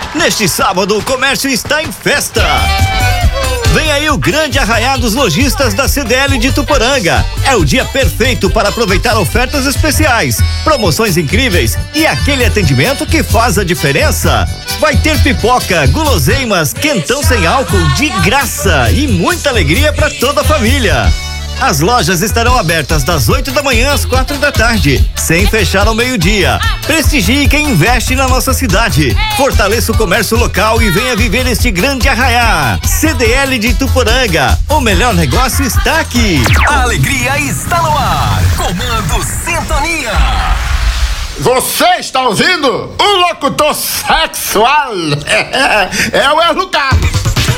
Neste sábado, o comércio está em festa. Vem aí o grande arraiá dos lojistas da CDL de Ituporanga. É o dia perfeito para aproveitar ofertas especiais, promoções incríveis e aquele atendimento que faz a diferença. Vai ter pipoca, guloseimas, quentão sem álcool de graça e muita alegria para toda a família. As lojas estarão abertas das 8 da manhã às 4 da tarde, sem fechar ao meio-dia. Prestigie quem investe na nossa cidade. Fortaleça o comércio local e venha viver este grande arraiá. CDL de Ituporanga, o melhor negócio está aqui. A alegria está no ar. Comando Sintonia. Você está ouvindo o locutor sexual? É o Erlo Carlos.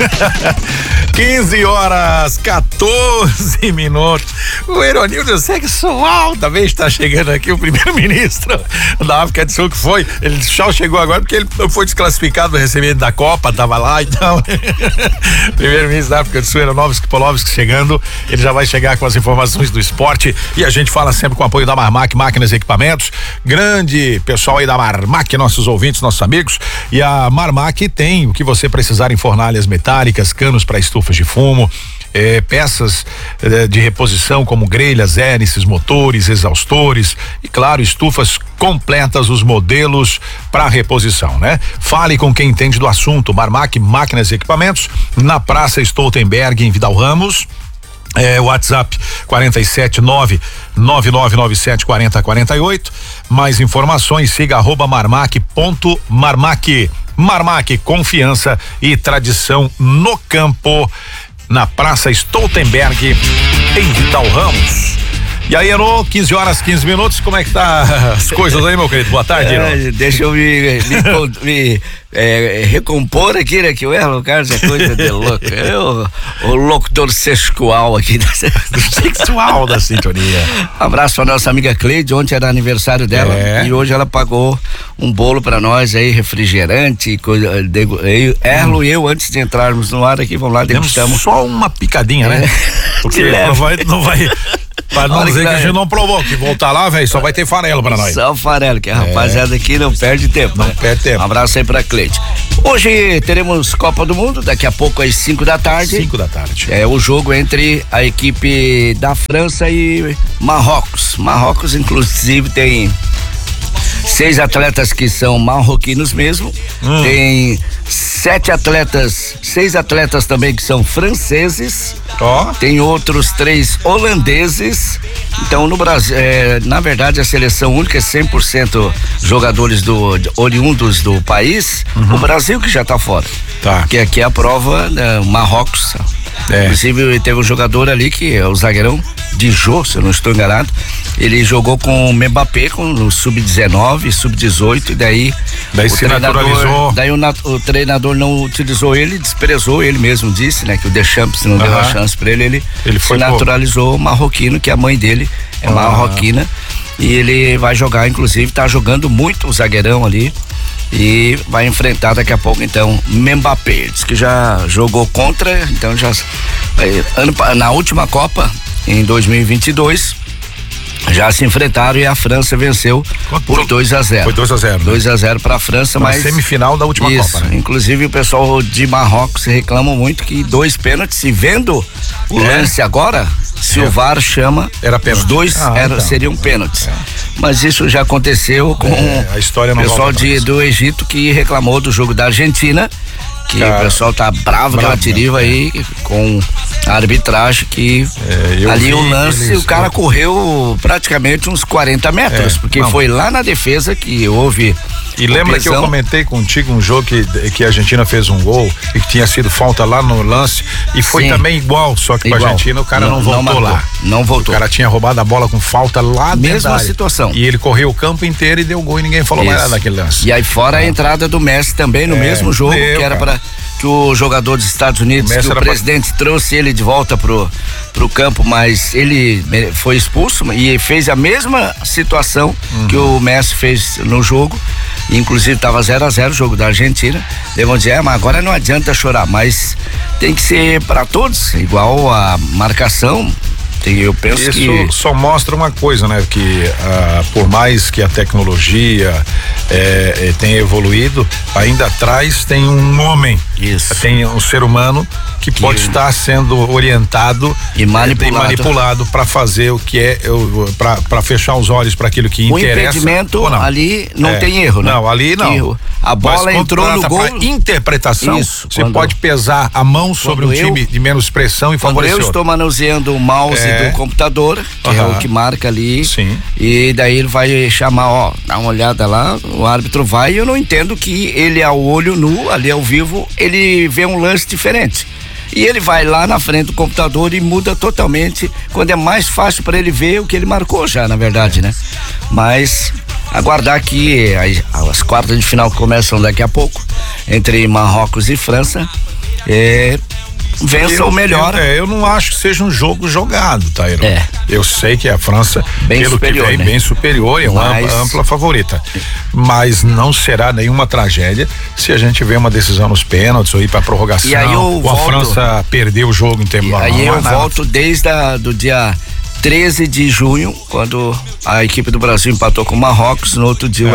15h14. O Eronildo sexual também está chegando aqui, o primeiro-ministro da África do Sul, que foi, ele só chegou agora porque ele foi desclassificado do recebimento da Copa, tava lá, então primeiro-ministro da África do Sul, Eronildo Polovski, chegando, ele já vai chegar com as informações do esporte e a gente fala sempre com o apoio da Marmac, máquinas e equipamentos, grande pessoal aí da Marmac, nossos ouvintes, nossos amigos, e a Marmac tem o que você precisar em fornalhas metálicas, canos para estufas de fumo, peças de reposição como grelhas, hélices, motores, exaustores e claro, estufas completas, os modelos para reposição, né? Fale com quem entende do assunto. Marmac, máquinas e equipamentos, na Praça Stoltenberg, em Vidal Ramos. WhatsApp 479-9997-4048. Mais informações, siga @marmac.marmac. Marmac, confiança e tradição no campo, na Praça Stoltenberg, em Vidal Ramos. E aí, Eno, 15h15, como é que tá as coisas aí, meu querido? Boa tarde, Eno. Deixa eu me recompor aqui, né? Que o Erlo Carlos é coisa de louco. O locutor sexual aqui. Sexual da sintonia. Abraço pra nossa amiga Cleide, ontem era aniversário dela e hoje ela pagou um bolo pra nós aí, refrigerante, Erlo e eu, antes de entrarmos no ar aqui, vamos lá, degustamos. Só uma picadinha, né? Porque não vai pra não dizer que a gente não provou, que voltar lá, velho, só vai ter farelo pra nós. Só farelo, que a rapaziada aqui não perde tempo. Não perde tempo. Um abraço aí pra Cleide. Hoje teremos Copa do Mundo, daqui a pouco às 5 da tarde. 5 da tarde. É o jogo entre a equipe da França e Marrocos. Marrocos, inclusive, tem 6 atletas que são marroquinos mesmo. Tem 6 atletas também que são franceses. Tem outros 3 holandeses. Então no Brasil, na verdade a seleção única é 100% jogadores oriundos do país. O Brasil que já tá fora. Que aqui é a prova, Marrocos. Inclusive teve um jogador ali que é o zagueirão Dijô, se eu não estou enganado. Ele jogou com o Mbappé no sub-19, sub-18 e daí se naturalizou. Daí o treinador não utilizou ele, desprezou, ele mesmo disse, né, que o Deschamps não deu a chance pra ele se naturalizou marroquino, que a mãe dele é marroquina e ele vai jogar, inclusive tá jogando muito o zagueirão ali e vai enfrentar daqui a pouco então Mbappé, diz que já jogou contra, então já na última Copa em 2022 já se enfrentaram e a França venceu por 2-0. Foi 2-0. 2-0 pra França, mas semifinal da última Copa, né? Inclusive o pessoal de Marrocos reclama muito que 2 pênaltis, e vendo o lance agora, se o VAR chama, era pênalti. Os dois seriam pênaltis. Mas isso já aconteceu com a história o pessoal do Egito que reclamou do jogo da Argentina, que o pessoal tá bravo que ela tiriva aí com a arbitragem que ali o lance, o cara correu praticamente uns 40 metros, porque foi lá na defesa que houve. E lembra que eu comentei contigo um jogo que a Argentina fez um gol e que tinha sido falta lá no lance e foi também igual, só que com a Argentina o cara não voltou lá. Não voltou. O cara tinha roubado a bola com falta lá dentro. Mesma situação. E ele correu o campo inteiro e deu gol e ninguém falou mais nada daquele lance. E aí fora a entrada do Messi também no mesmo jogo, que era para que o jogador dos Estados Unidos, que o presidente trouxe ele de volta pro campo, mas ele foi expulso e fez a mesma situação que o Messi fez no jogo. Inclusive estava 0-0 o jogo da Argentina. Eles vão dizer, mas agora não adianta chorar, mas tem que ser para todos, igual a marcação E eu penso isso que só mostra uma coisa, né? Que por mais que a tecnologia tenha evoluído, ainda atrás tem um homem. Isso. Tem um ser humano que pode estar sendo orientado e manipulado para fazer o que para fechar os olhos para aquilo que interessa. O impedimento ali não tem erro, né? Não, ali não. Erro. A bola entrou no gol. Interpretação. Isso, você pode pesar a mão sobre um time de menos expressão e favorecer. Quando eu estou manuseando o mouse do computador, que é o que marca ali. Sim. E daí ele vai chamar, dá uma olhada lá, o árbitro vai, e eu não entendo que ele ao olho nu, ali ao vivo, ele vê um lance diferente. E ele vai lá na frente do computador e muda totalmente, quando é mais fácil para ele ver o que ele marcou já, na verdade, né? Mas aguardar que as quartas de final começam daqui a pouco, entre Marrocos e França, vença o melhor. Eu não acho que seja um jogo jogado, tá, Heron? Eu sei que a França, bem pelo superior, que vem, né? bem superior, é uma ampla favorita. Mas não será nenhuma tragédia se a gente vê uma decisão nos pênaltis ou ir pra prorrogação. E aí a França perdeu o jogo em tempo normal. Aí eu volto desde do dia 13 de junho, quando a equipe do Brasil empatou com o Marrocos. No outro dia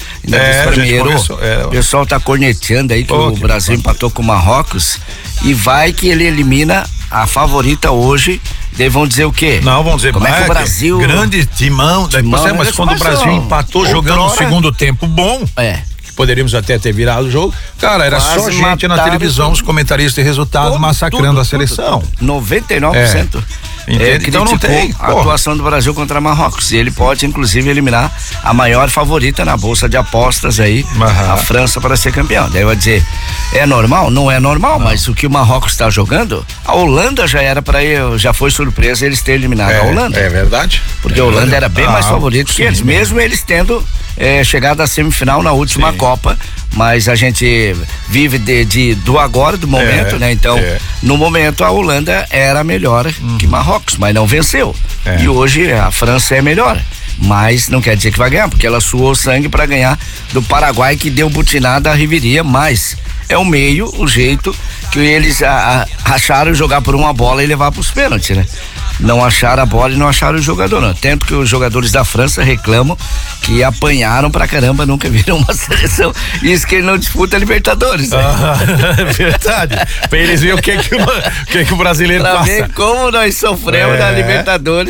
o pessoal tá corneteando aí que o Brasil empatou com o Marrocos, e vai que ele elimina a favorita hoje. Daí vão dizer o quê? Não, vão dizer como é que o Brasil... grande timão, mas quando o Brasil empatou jogando no segundo tempo bom, poderíamos até ter virado o jogo, cara, era só gente na televisão, os comentaristas de resultado massacrando a seleção. 99%. Então não tem a atuação do Brasil contra Marrocos, e ele pode inclusive eliminar a maior favorita na bolsa de apostas aí, a França, para ser campeão. Daí vai dizer, é normal? Não é normal, mas o que o Marrocos está jogando, a Holanda já foi surpresa eles terem eliminado a Holanda. É verdade. Porque a Holanda era bem mais favorita que eles, mesmo eles tendo chegado à semifinal na última Copa. Mas a gente vive do agora, do momento, né? Então, no momento a Holanda era melhor que Marrocos, mas não venceu. E hoje a França é melhor, mas não quer dizer que vai ganhar, porque ela suou sangue para ganhar do Paraguai, que deu butinada à Riveria, mas é o jeito que eles acharam jogar por uma bola e levar para os pênaltis, né? Não acharam a bola e não acharam o jogador, não. Tanto que os jogadores da França reclamam que apanharam pra caramba, nunca viram uma seleção. Isso que ele não disputa Libertadores, né? Verdade. Pra eles verem o que o brasileiro pra passa. ver como nós sofremos na Libertadores.